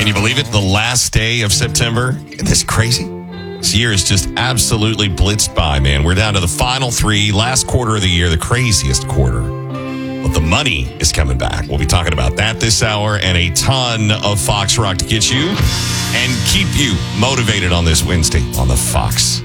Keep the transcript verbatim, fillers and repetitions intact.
Can you believe it? The last day of September. Isn't this crazy? This year is just absolutely blitzed by, man. We're down to the final three, last quarter of the year, the craziest quarter. But the money is coming back. We'll be talking about that this hour and a ton of Fox Rock to get you and keep you motivated on this Wednesday on the Fox